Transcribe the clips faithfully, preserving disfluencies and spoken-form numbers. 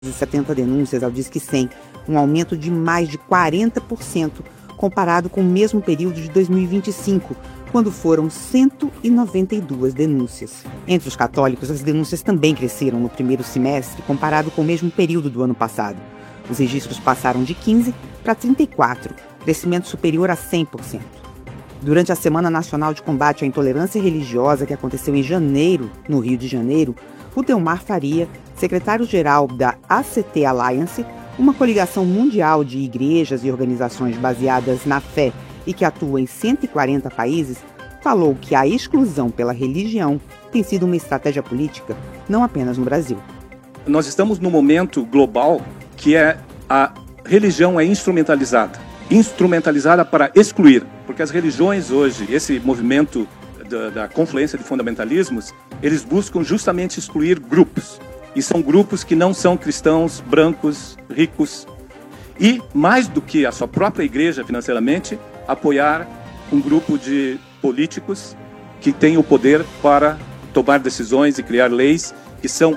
setenta denúncias ao Disque cem, um aumento de mais de quarenta por cento comparado com o mesmo período de dois mil e vinte e cinco, quando foram cento e noventa e duas denúncias. Entre os católicos, as denúncias também cresceram no primeiro semestre comparado com o mesmo período do ano passado. Os registros passaram de quinze para trinta e quatro, crescimento superior a cem por cento. Durante a Semana Nacional de Combate à Intolerância Religiosa, que aconteceu em janeiro, no Rio de Janeiro, o Delmar Faria, secretário-geral da A C T Alliance, uma coligação mundial de igrejas e organizações baseadas na fé e que atua em cento e quarenta países, falou que a exclusão pela religião tem sido uma estratégia política, não apenas no Brasil. Nós estamos num momento global que é a religião é instrumentalizada, instrumentalizada para excluir, porque as religiões hoje, esse movimento da, da confluência de fundamentalismos, eles buscam justamente excluir grupos. E são grupos que não são cristãos, brancos, ricos. E, mais do que a sua própria igreja financeiramente, apoiar um grupo de políticos que têm o poder para tomar decisões e criar leis que são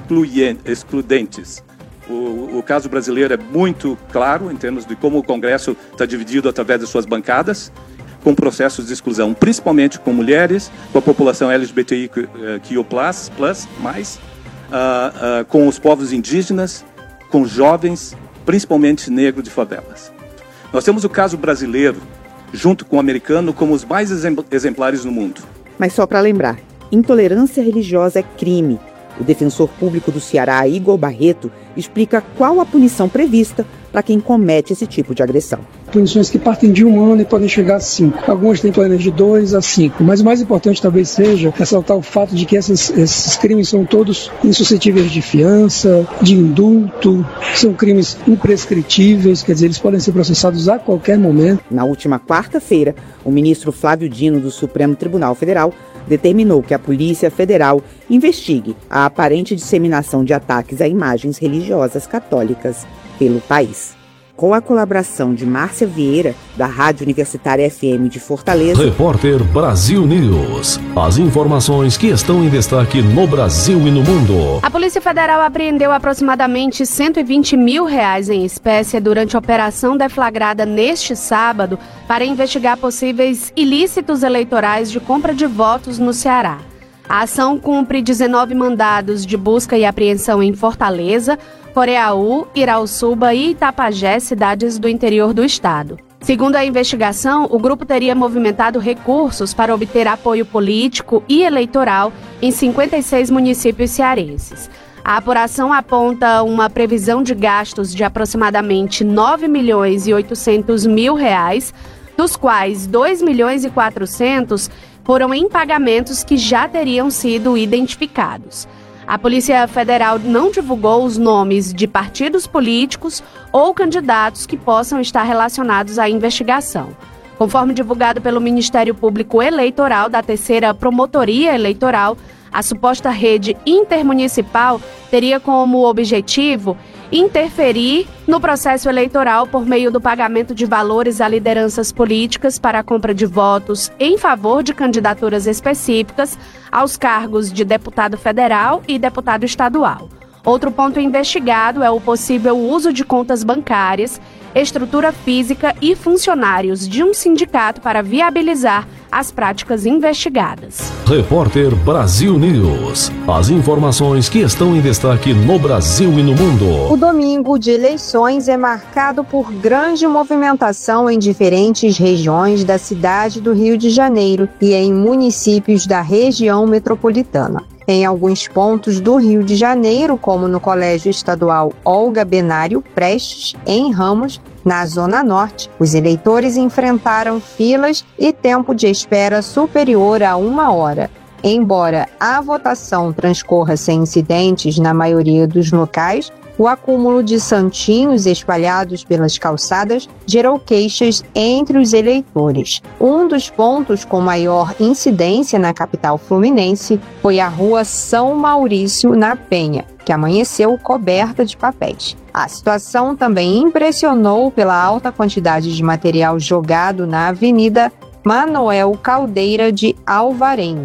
excludentes. O, o caso brasileiro é muito claro em termos de como o Congresso está dividido através de suas bancadas, com processos de exclusão, principalmente com mulheres, com a população L G B T I Q plus, plus mais, Uh, uh, com os povos indígenas, com jovens, principalmente negros de favelas. Nós temos o caso brasileiro, junto com o americano, como os mais exemplares no mundo. Mas só para lembrar, intolerância religiosa é crime. O defensor público do Ceará, Igor Barreto, explica qual a punição prevista para quem comete esse tipo de agressão. Punições que partem de um ano e podem chegar a cinco. Algumas têm planos de dois a cinco. Mas o mais importante talvez seja ressaltar o fato de que essas, esses crimes são todos insuscetíveis de fiança, de indulto, são crimes imprescritíveis, quer dizer, eles podem ser processados a qualquer momento. Na última quarta-feira, o ministro Flávio Dino do Supremo Tribunal Federal determinou que a Polícia Federal investigue a aparente disseminação de ataques a imagens religiosas católicas pelo país. Com a colaboração de Márcia Vieira, da Rádio Universitária F M de Fortaleza. Repórter Brasil News. As informações que estão em destaque no Brasil e no mundo. A Polícia Federal apreendeu aproximadamente cento e vinte mil reais em espécie durante a operação deflagrada neste sábado para investigar possíveis ilícitos eleitorais de compra de votos no Ceará. A ação cumpre dezenove mandados de busca e apreensão em Fortaleza, Coreaú, Irauçuba e Itapajé, cidades do interior do estado. Segundo a investigação, o grupo teria movimentado recursos para obter apoio político e eleitoral em cinquenta e seis municípios cearenses. A apuração aponta uma previsão de gastos de aproximadamente nove milhões e oitocentos mil reais, dos quais dois milhões e quatrocentos foram em pagamentos que já teriam sido identificados. A Polícia Federal não divulgou os nomes de partidos políticos ou candidatos que possam estar relacionados à investigação. Conforme divulgado pelo Ministério Público Eleitoral da Terceira Promotoria Eleitoral, a suposta rede intermunicipal teria como objetivo interferir no processo eleitoral por meio do pagamento de valores a lideranças políticas para a compra de votos em favor de candidaturas específicas aos cargos de deputado federal e deputado estadual. Outro ponto investigado é o possível uso de contas bancárias, estrutura física e funcionários de um sindicato para viabilizar as práticas investigadas. Repórter Brasil News. As informações que estão em destaque no Brasil e no mundo. O domingo de eleições é marcado por grande movimentação em diferentes regiões da cidade do Rio de Janeiro e em municípios da região metropolitana. Em alguns pontos do Rio de Janeiro, como no Colégio Estadual Olga Benário Prestes, em Ramos, na Zona Norte, os eleitores enfrentaram filas e tempo de espera superior a uma hora. Embora a votação transcorra sem incidentes na maioria dos locais, o acúmulo de santinhos espalhados pelas calçadas gerou queixas entre os eleitores. Um dos pontos com maior incidência na capital fluminense foi a Rua São Maurício, na Penha, que amanheceu coberta de papéis. A situação também impressionou pela alta quantidade de material jogado na Avenida Manoel Caldeira de Alvarenga.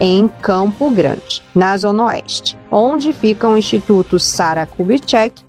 em Campo Grande, na Zona Oeste, onde fica o Instituto Sara Kubitschek